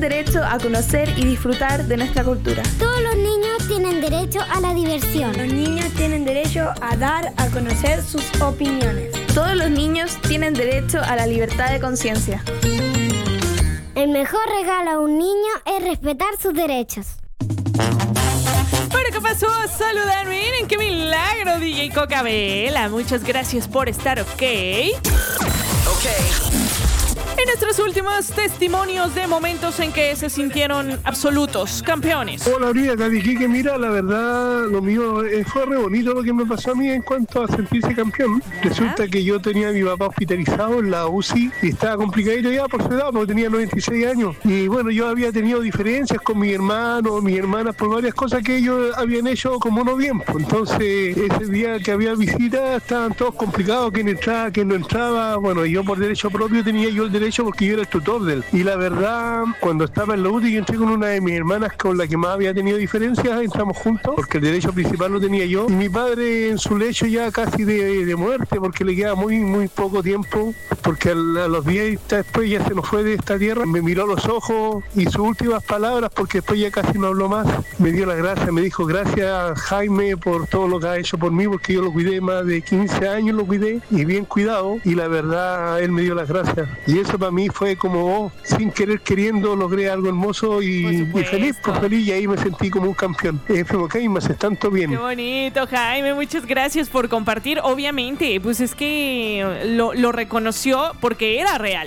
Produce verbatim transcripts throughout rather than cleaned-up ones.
derecho a conocer y disfrutar de nuestra cultura. Todos los niños tienen derecho a la diversión. Los niños tienen derecho a dar a conocer sus opiniones. Todos los niños tienen derecho a la libertad de conciencia. El mejor regalo a un niño es respetar sus derechos. Bueno, ¿qué pasó? Saludar, miren qué milagro, D J Cocabela. Muchas gracias por estar, ok. Ok. En nuestros últimos testimonios de momentos en que se sintieron absolutos campeones. Hola, Brida, Cadiquique. Mira, la verdad, lo mío eh, fue re bonito lo que me pasó a mí en cuanto a sentirse campeón. Ajá. Resulta que yo tenía a mi papá hospitalizado en la U C I y estaba complicadito ya por su edad, porque tenía noventa y seis años. Y bueno, yo había tenido diferencias con mi hermano, mis hermanas, por varias cosas que ellos habían hecho como no bien. Entonces, ese día que había visita, estaban todos complicados, quién entraba, quién no entraba. Bueno, yo por derecho propio tenía yo el derecho porque yo era el tutor de él. Y la verdad, cuando estaba en la U T I, yo entré con una de mis hermanas con la que más había tenido diferencias, entramos juntos, porque el derecho principal lo tenía yo. Y mi padre en su lecho ya casi de, de muerte, porque le queda muy, muy poco tiempo, porque a, a los días después ya se nos fue de esta tierra, me miró a los ojos y sus últimas palabras, porque después ya casi no habló más, me dio las gracias, me dijo: gracias, Jaime, por todo lo que ha hecho por mí, porque yo lo cuidé más de quince años, lo cuidé, y bien cuidado, y la verdad, él me dio las gracias. Y eso para mí fue como, oh, sin querer queriendo, logré algo hermoso y, y feliz, pues feliz, y ahí me sentí como un campeón. Eh, F M K, me hace tanto bien. Qué bonito, Jaime, muchas gracias por compartir. Obviamente, pues es que lo, lo reconoció porque era real.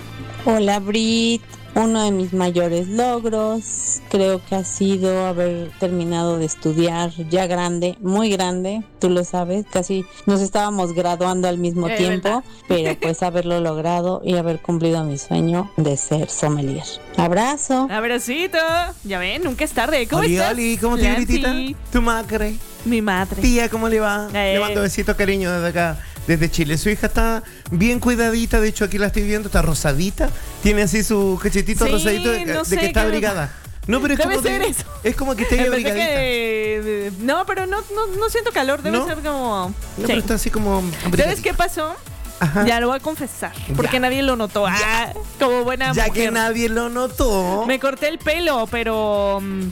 Hola, Brit. Uno de mis mayores logros creo que ha sido haber terminado de estudiar ya grande, muy grande, tú lo sabes, casi nos estábamos graduando al mismo Es tiempo, verdad. pero pues haberlo logrado y haber cumplido mi sueño de ser sommelier. Abrazo. Abracito. Ya ven, nunca es tarde. ¿Cómo Oli, estás? Oli, ¿cómo te va, Lancy? Gritita? Tu madre. Mi madre. Tía, ¿cómo le va? Eh. Le mando besitos, cariño, desde acá, desde Chile. Su hija está bien cuidadita, de hecho aquí la estoy viendo, está rosadita. Tiene así su cachetito Sí, rosadito de, no de sé que está qué- abrigada. No, pero es Debe como ser de- eso. Es como que esté Pensé abrigadita. que- No, pero no, no, no siento calor. Debe ¿No? ser como... No, Sí. pero está así como ¿Sabes abrigadita. qué pasó? Ajá. Ya lo voy a confesar. Porque Ya. nadie lo notó. Ah, como buena Ya mujer. que nadie lo notó. Me corté el pelo, pero... mm,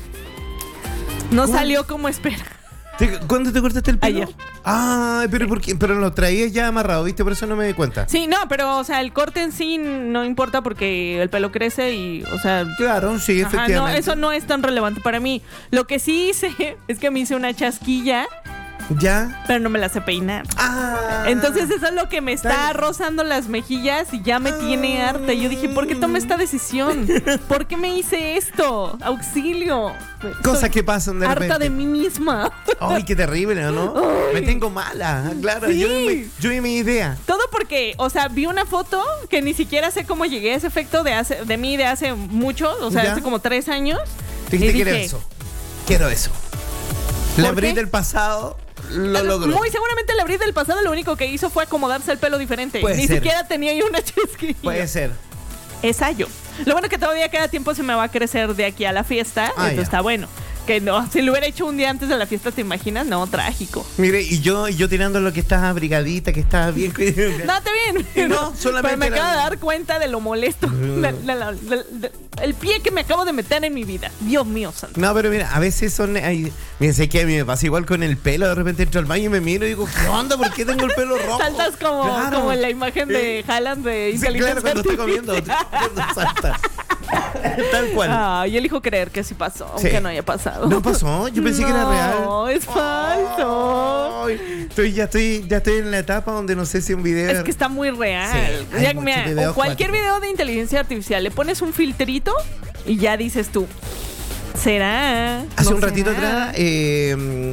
no ¿Cómo? salió como espera. ¿Te- ¿Cuándo te cortaste el pelo? Ayer. Ay, pero ¿por qué? Pero lo traías ya amarrado, ¿viste? Por eso no me di cuenta. Sí, no, pero, o sea, el corte en sí no importa porque el pelo crece y, o sea... Claro, sí, Ajá, efectivamente. no, eso no es tan relevante para mí. Lo que sí hice es que me hice una chasquilla, ¿Ya? pero no me la sé peinar. Ah. Entonces eso es lo que me está Dale. rozando las mejillas y ya me tiene harta. Y yo dije, ¿por qué tomé esta decisión? ¿Por qué me hice esto? Auxilio. Cosas Soy que pasan de repente. harta de mí misma. Ay, qué terrible, ¿no? Ay. Me tengo mala, claro. Sí. Yo, vi, yo vi mi idea. Todo porque, o sea, vi una foto que ni siquiera sé cómo llegué a ese efecto de, hace, de mí de hace mucho, o sea, ¿Ya? hace como tres años. Te Y dijiste, quiero dije, eso. Quiero eso. La ¿Por Brit qué? del pasado lo logró. Muy seguramente el abril del pasado lo único que hizo fue acomodarse el pelo diferente. Puede Ni ser. siquiera tenía yo una chasquilla. Puede ser. Esa yo. Lo bueno que todavía queda tiempo, se me va a crecer de aquí a la fiesta. Ah, Esto ya. está bueno. Que no, si lo hubiera hecho un día antes de la fiesta, ¿te imaginas? No, trágico. Mire, y yo, y yo tirando lo que estás abrigadita, que estás bien. No, está bien. Y no, solamente Pero me la- acabo de dar cuenta de lo molesto. La- la- la- la- la- el pie que me acabo de meter en mi vida. Dios mío, santo. No, pero mira, a veces son. Ay, mira, sé que a mí me pasa igual con el pelo. De repente entro al baño y me miro y digo, ¿qué onda? ¿Por qué tengo el pelo rojo? Saltas como, Claro. como en la imagen de Haaland de Sí, inteligencia claro, cuando está comiendo. artificial. cuando salta. Tal cual. Ah, y elijo creer que sí pasó, Sí. aunque no haya pasado. ¿No pasó? Yo pensé que era real. No, es falso. Ay, estoy, ya, estoy, ya estoy en la etapa donde no sé si un video. Es que está muy real. Sí, hay Ya, muchos mira, videos o cualquier cuáticos. video de inteligencia artificial, le pones un filtrito y ya dices tú, ¿será? Hace ¿No un ratito será? atrás, eh,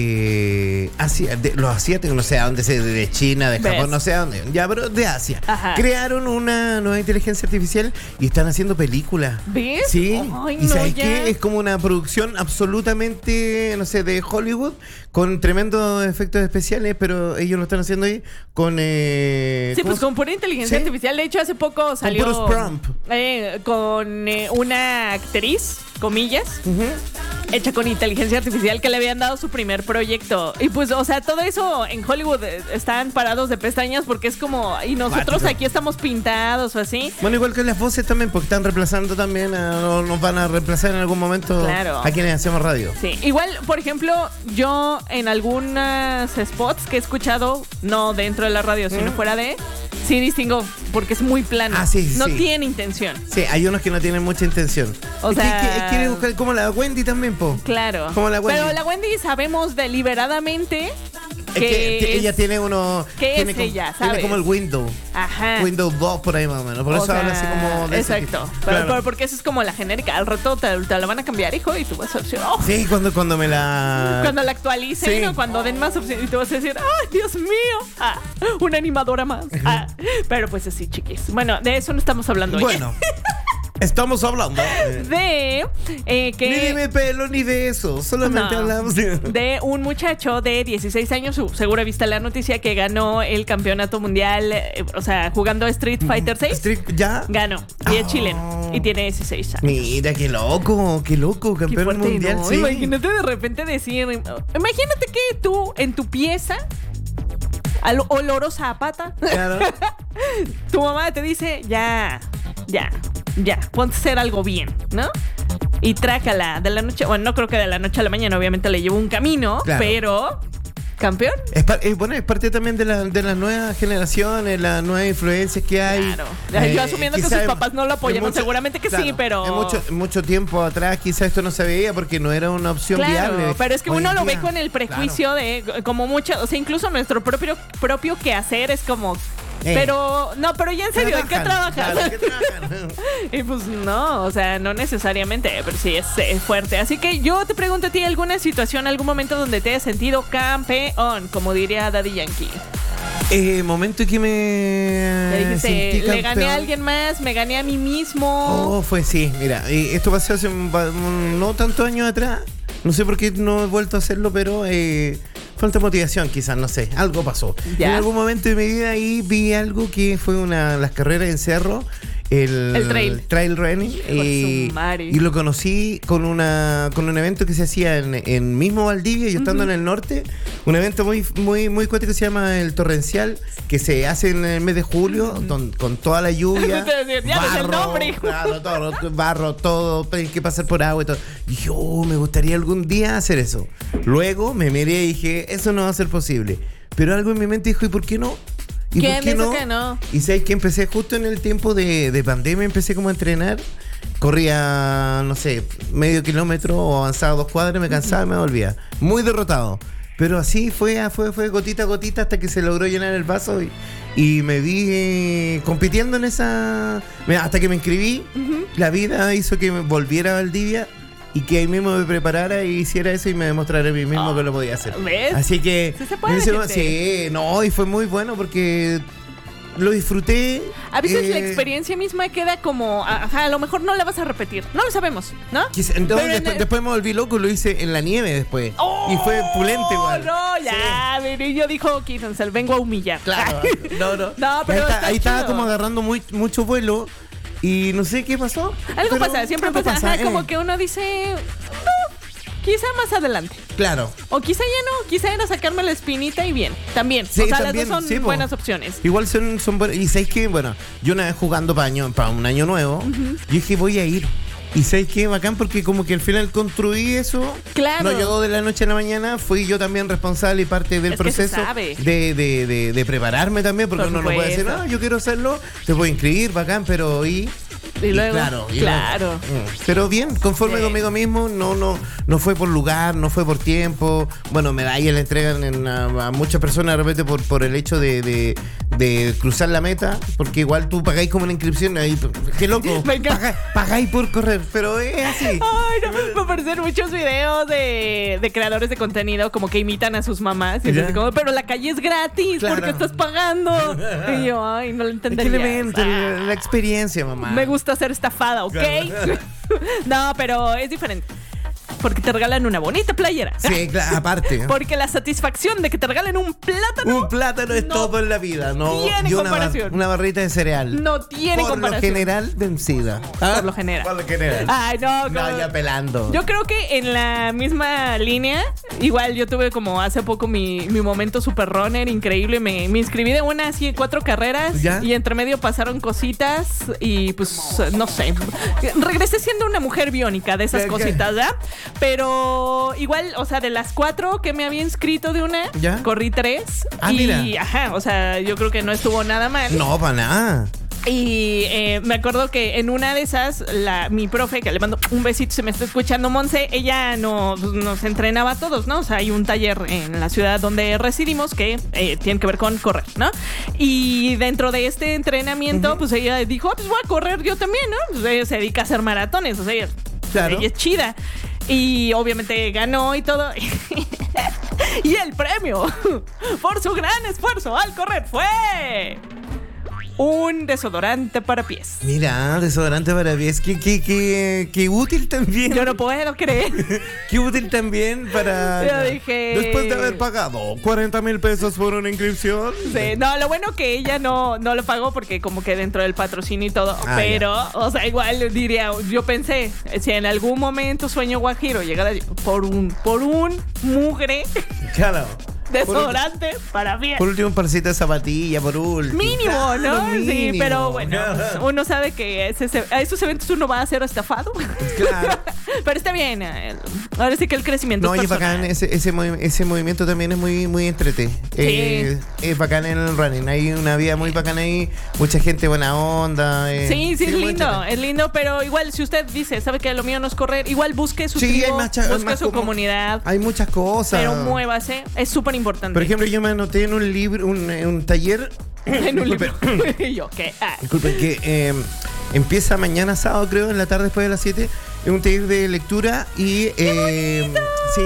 eh, Asia- de- los asiáticos, no sé a dónde, sé, de China, de Japón, ¿Ves? no sé a dónde, ya, pero de Asia, Ajá. crearon una nueva inteligencia artificial y están haciendo películas. ¿Ves? Sí, Ay, y no, ¿sabes ya. qué? Es como una producción absolutamente, no sé, de Hollywood, con tremendos efectos especiales, pero ellos lo están haciendo ahí con... Eh, Sí, ¿cómo pues se- con pura inteligencia Sí. artificial. De hecho, hace poco salió puros prompt. eh, con eh, una actriz comillas, Ujú. hecha con inteligencia artificial, que le habían dado su primer proyecto. Y pues, o sea, todo eso en Hollywood eh, están parados de pestañas porque es como, y nosotros Cuático. aquí estamos pintados o así. Bueno, igual que las voces también, porque están reemplazando también, a- o nos van a reemplazar en algún momento Claro. a quienes hacemos radio. Sí, igual, por ejemplo, yo en algunos spots que he escuchado, no dentro de la radio, sino fuera de, sí distingo, porque es muy plano. Ah, sí, sí, no sí. tiene intención. Sí, hay unos que no tienen mucha intención. O Es que sea- hay que, hay que buscar como la Wendy también, po. Claro. Como la Wendy. Pero la Wendy sabemos deliberadamente Es que, que, que es- ella tiene uno. que tiene es como, ella, tiene ¿sabes? como el Windows. Ajá. Windows dos por ahí más o menos. Por O eso sea, habla así como de ese exacto. tipo. Pero, Claro. pero porque esa es como la genérica. Al rato te, te la van a cambiar, hijo, y tú vas a decir, oh. Sí, cuando, cuando me la. Cuando la actualicen, Sí. o cuando den más opciones, y tú vas a decir, ¡ay, Dios mío! Ah, una animadora más. Ah, pero pues así, chiquis. Bueno, de eso no estamos hablando hoy. Bueno, estamos hablando. eh, De eh, que... Ni de mi pelo ni de eso. Solamente No. hablamos de. De un muchacho de dieciséis años, su- seguro viste la noticia, que ganó el campeonato mundial, eh, o sea, jugando Street Fighter seis. Street, ¿Ya? Ganó. Y es Oh. chileno. Y tiene dieciséis años. Mira, qué loco, qué loco, Qué campeón fuerte, mundial. ¿no? Sí. Imagínate de repente decir... Imagínate que tú, en tu pieza, al olorosa a pata, Claro. tu mamá te dice, ya, ya, ya, ponte a hacer algo bien, ¿no? Y trácala de la noche, bueno, no creo que de la noche a la mañana, obviamente le llevó un camino, Claro. pero, campeón. Es, par- es- bueno, es parte también de, la, de las nuevas generaciones, las nuevas influencias que hay. Claro. Yo Eh, asumiendo que quizá sus papás no lo en apoyaron, seguramente que sí, pero- En mucho, en mucho tiempo atrás quizá esto no se veía porque no era una opción Claro, viable. pero es que Hoy uno en lo día, ve con el prejuicio de como mucho, o sea, incluso nuestro propio propio quehacer es como, Eh. pero no, pero ya en serio, ¿en qué Trabajan, trabajas? claro, ¿en qué trabajan? Y pues no, o sea, no necesariamente, pero sí es, es fuerte. Así que yo te pregunto a ti, ¿alguna situación, algún momento donde te hayas sentido campeón, como diría Daddy Yankee? Eh, momento en que me Te dijiste, sentí le gané campeón. a alguien más, me gané a mí mismo. Oh, fue sí, mira, eh, esto pasó hace un- un- no tantos años atrás. No sé por qué no he vuelto a hacerlo, pero eh, falta motivación, quizás, no sé, algo pasó. Ya. En algún momento de mi vida ahí vi algo que fue una las carreras en cerro. El, El trail. trail running Hijo de y, su madre. y lo conocí con una con un evento que se hacía en, en mismo Valdivia, yo estando en el norte, un evento muy muy muy cuático que se llama el Torrencial, que se hace en el mes de julio don- con toda la lluvia, Te decía, ya ves el nombre, hijo. claro, todo, barro, todo, hay que pasar por agua y todo. Y dije, oh, me gustaría algún día hacer eso. Luego me miré y dije, eso no va a ser posible. Pero algo en mi mente dijo, ¿y por qué no? ¿Y ¿Quién por qué dijo no? que no? Y sabes que empecé justo en el tiempo de, de pandemia, empecé como a entrenar. Corría, no sé, medio kilómetro o avanzaba dos cuadras, me cansaba y me volvía. Muy derrotado. Pero así fue, fue, fue gotita a gotita hasta que se logró llenar el vaso y, y me vi eh, compitiendo en esa... Mira, hasta que me inscribí, la vida hizo que me volviera a Valdivia y que ahí mismo me preparara y hiciera eso y me demostrara a mí mismo que lo podía hacer. ¿Ves? Así que... Sí se puede, en ese- gente. sí, no, y fue muy bueno porque lo disfruté. A veces la eh, experiencia misma queda como, ajá, a lo mejor no la vas a repetir, no lo sabemos, ¿no? quizá- entonces, Pero en después, el- después me volví loco, lo hice en la nieve después. ¡Oh! Y fue pulente igual. No, ya, mi niño dijo Keith Ansel, vengo a humillar. Claro, no, no. No, pero ahí, está- está ahí estaba chido. como agarrando muy, mucho vuelo y no sé qué pasó. Algo pero pasa, siempre algo pasa, ajá, eh. como que uno dice, "No, quizá más adelante. Claro. O quizá ya no, quizá era sacarme la espinita y bien, también. Sí, o sea, también, las dos son sí, po. buenas opciones. Igual son, son buenas. Y sabéis que, bueno, yo una vez jugando para, año, para un año nuevo, yo dije voy a ir. Y sabéis que bacán porque como que al final construí eso. Claro. No llegó de la noche a la mañana. Fui yo también responsable y parte del Es que se proceso sabe. de, de, de, de prepararme también. Porque Por uno no puede decir, supuesto. no, yo quiero hacerlo. Te puedo inscribir, bacán, pero y... Y luego, claro, y claro. luego, mm, pero bien, conforme Sí. conmigo mismo, no, no, no fue por lugar, no fue por tiempo. Bueno, medallas le entregan en a, a muchas personas de repente por, por el hecho de, de, de cruzar la meta, porque igual tú pagáis como una inscripción ahí, qué loco, Me encanta. pagáis, pagáis por correr, pero es así. Ay, no, me aparecen muchos videos de, de creadores de contenido como que imitan a sus mamás. Y es Ya. así como, pero la calle es gratis, Claro. porque estás pagando. Y yo, ay, no lo Es que entendería. elemento, Ah, la, la experiencia, mamá. me gusta ser estafada, ¿ok? Claro. No, pero es diferente. porque te regalan una bonita playera. Sí, claro, aparte. Porque la satisfacción de que te regalen un plátano. Un plátano es no todo en la vida, ¿no? tiene Y una, comparación. bar- una barrita de cereal. No tiene Por comparación. lo general, vencida. ¿Ah? Por lo general. Por lo general. Ay, no, No, no. ya pelando. Yo creo que en la misma línea, igual yo tuve como hace poco mi, mi momento super runner increíble. Me, me inscribí de una así cuatro carreras. ¿Ya? Y entre medio pasaron cositas. Y pues, no sé. Regresé siendo una mujer biónica de esas ¿Qué, qué? cositas, ¿verdad? Pero igual, o sea, de las cuatro que me había inscrito de una, ¿Ya? corrí tres. Ah, y mira. ajá, o sea, yo creo que no estuvo nada mal. No, para nada. Y eh, me acuerdo que en una de esas, la, mi profe, que le mando un besito, se me está escuchando, Monse, ella nos, nos entrenaba a todos, ¿no? O sea, hay un taller en la ciudad donde residimos que eh, tiene que ver con correr, ¿no? Y dentro de este entrenamiento, uh-huh. pues ella dijo, pues voy a correr yo también, ¿no? Pues ella se dedica a hacer maratones, o sea, ella, claro. ella es chida. Y obviamente ganó y todo. Y el premio por su gran esfuerzo al correr fue un desodorante para pies. Mira, desodorante para pies. Qué, qué, qué, qué útil también. Yo no puedo creer. Qué útil también para... Yo dije... Después de haber pagado cuarenta mil pesos por una inscripción. Sí, no, lo bueno que ella no, no lo pagó porque como que dentro del patrocinio y todo. Ah, pero, ya. O sea, igual diría, yo pensé, si en algún momento Sueño Guajiro llegara por un, por un mugre... Claro. Desodorante para pies. Por último, un parcito de zapatilla, por último. Mínimo, claro, ¿no? mínimo. Sí, pero bueno, pues uno sabe que ese, a esos eventos uno va a ser estafado. Claro. Pero está bien. Ahora sí que el crecimiento no, es es bacán. Ese, ese, movi- ese movimiento también es muy, muy entrete. Sí. Eh, es bacán en el running. Hay una vida muy bacana ahí. Mucha gente buena onda. Eh. Sí, sí, sí, es lindo. entrete. Es lindo, pero igual si usted dice, sabe que lo mío no es correr, igual busque su sí, tribu, hay más cha- busque más su como, comunidad. Hay muchas cosas. Pero muévase. Es súper importante. Por ejemplo, yo me anoté en un libro, un, un taller. En un libro. Disculpen. Y yo, ¿qué? Ah. Disculpen, que eh, empieza mañana sábado, creo, en la tarde después de las siete. Es un taller de lectura y. Eh, sí,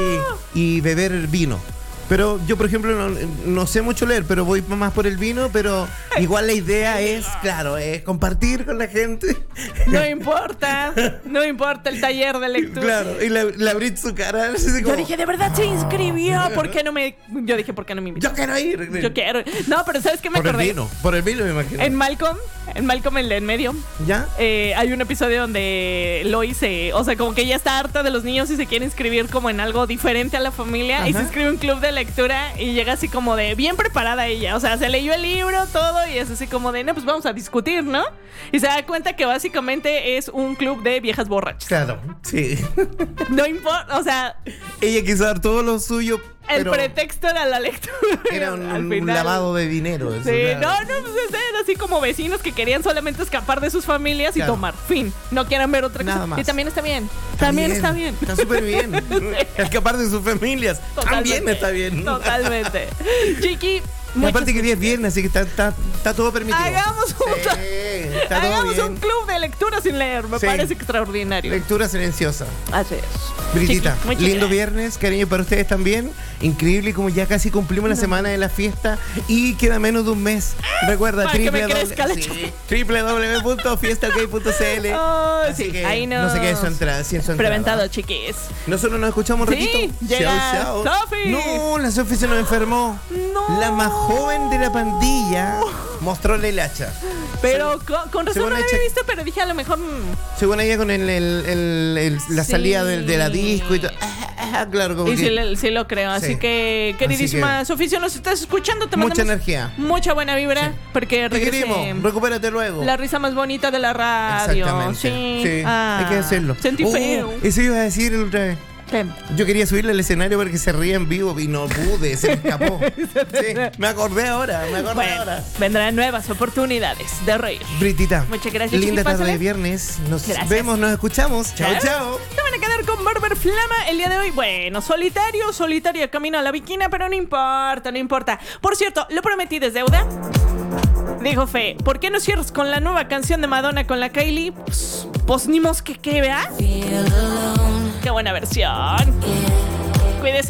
y beber vino. Pero yo, por ejemplo, no, no sé mucho leer, pero voy más por el vino, pero igual la idea es, claro, es compartir con la gente. No importa, no importa el taller de lectura. Claro, y la, la abrí su cara. Así como, yo dije, ¿de verdad se inscribió? ¿Por qué no me...? Yo dije, ¿por qué no me invitó? Yo quiero ir. Yo quiero. No, pero ¿sabes qué me por acordé? el vino, por el vino me imagino. En Malcolm, en Malcolm el de en medio, ¿ya? Eh, hay un episodio donde Lois se, o sea, como que ella está harta de los niños y se quiere inscribir como en algo diferente a la familia. Ajá. Y se inscribe en un club de lectura y llega así como de bien preparada ella. O sea, se leyó el libro, todo, y es así como de, no, pues vamos a discutir, ¿no? Y se da cuenta que básicamente es un club de viejas borrachas. Claro, sí. No importa, o sea... Ella quiso dar todo lo suyo. El pretexto era la lectura. Era un, Al un final. lavado de dinero. Eso, sí, claro. no, no, pues era así como vecinos que querían solamente escapar de sus familias y claro. tomar. Fin. No quieran ver otra Nada cosa. más. Y también está bien. Está también bien, está bien. Está súper bien. Sí. Escapar de sus familias. Totalmente. También está bien. Totalmente. Chiqui. Y aparte que día es viernes, así que está, está, está todo permitido. Hagamos, un, sí, está todo hagamos bien. un club de lectura sin leer. Me sí. parece extraordinario. Lectura silenciosa. Así es. Britita, Chiqui, lindo gracias. viernes, cariño para ustedes también. Increíble como ya casi cumplimos la semana de la fiesta y queda menos de un mes. Recuerda, Para que me crezca la sí, doble u doble u doble u punto fiesta ok punto c l. Oh, Así sí, que ahí nos... no sé qué es su entrada. Si es su entrada. Preventado, chiquis. Nosotros nos escuchamos un Sí, ratito. llega Chao, chao. Sofi. No, la Sofi se nos enfermó. No. La más joven de la pandilla mostróle el hacha. Pero con, con razón Según no la hecha- había visto, pero dije a lo mejor... mm, Según ella con el, el- el- el- la Sí. salida de, de la disco y todo. Ah, claro, como Y que sí, le- sí lo creo. Así Sí. que, queridísima Así Sofía, si nos estás escuchando, te mucha mandamos energía. mucha buena vibra. Porque Te queremos. regrese Recupérate luego. la risa más bonita de la radio. Exactamente. Sí, Sí, Ah, hay que hacerlo. Sentí Oh, feo. Eso iba a decir la otra vez. ¿Qué? Yo quería subirle al escenario para que se ría en vivo y no pude, se me escapó. Sí, me acordé ahora, me acordé Bueno, ahora. vendrán nuevas oportunidades de reír. Britita, Muchas gracias, linda chiquis, tarde pásale. de viernes. Nos Gracias. vemos, nos escuchamos. Chao, ¿Eh? chao. Se van a quedar con Barber Flama el día de hoy. Bueno, solitario, solitario camino a la viquina, pero no importa, no importa. Por cierto, lo prometí desde deuda. Dijo Fe, ¿por qué no cierras con la nueva canción de Madonna con la Kylie? Pues, pues ni mos que qué, ¿verdad? Qué buena versión. Cuídese.